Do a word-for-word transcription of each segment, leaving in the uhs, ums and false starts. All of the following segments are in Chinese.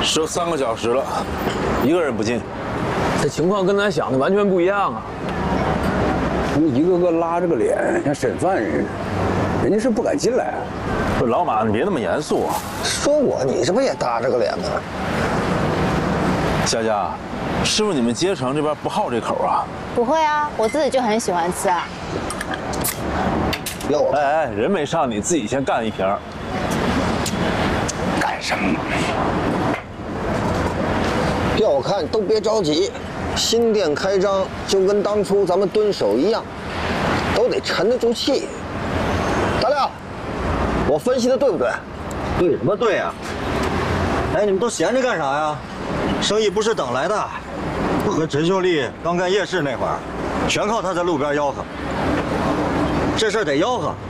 说三个小时了，一个人不进。 这情况跟咱想的完全不一样啊！ 他们一个个拉着个脸，像审犯人似的，人家是不敢进来。 不是老马，你别那么严肃啊！ 说我，你这不也搭着个脸吗？ 佳佳，是不是你们街城这边不好这口啊？ 不会啊，我自己就很喜欢吃啊。 要我哎哎，人没上，你自己先干一瓶。 干什么？要我看都别着急，新店开张就跟当初咱们蹲守一样，都得沉得住气。大亮，我分析的对不对？ 对什么对呀？哎，你们都闲着干啥呀？生意不是等来的。我和陈秀丽刚干夜市那会儿，全靠她在路边吆喝。这事儿得吆喝。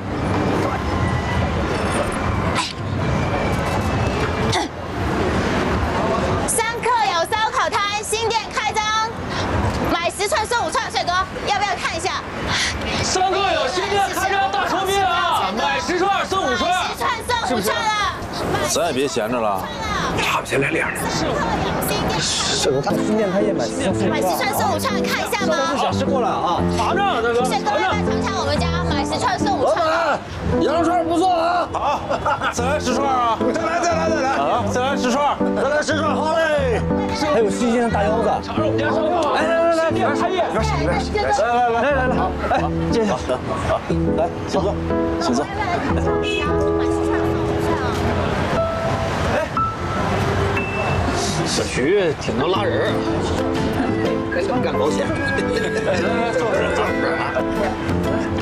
三克有烧烤摊，新店开张，买十串送五串，帅哥，要不要看一下？ 三个有新店开张大酬宾啊！买十串送五串， 十串送五串了。 咱也别闲着了， 差不下来脸了。 这个看新店开业买买十串送五串，看一下吗？ 小时过来啊！ 尝尝，大哥， 帅哥，要不要尝尝我们家买十串送五串？ 老板，羊肉串不错啊！ 好，再来十串啊！ 再来，再来，再来！ 啊，再来十串， 再来十串，好嘞！ 还有新鲜的大腰子。 尝尝我们家烧烤。来来来来，店开业， 来来来来来来，好，哎，这好，好，来，请坐，请坐。 小徐挺能拉人啊， 干保险。 来来来，坐这儿，坐这儿。